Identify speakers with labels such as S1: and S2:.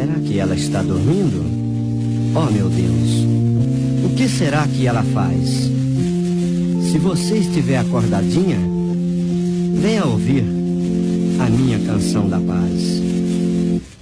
S1: Será que ela está dormindo? Oh, meu Deus, o que será que ela faz? Se você estiver acordadinha, venha ouvir a minha canção da paz.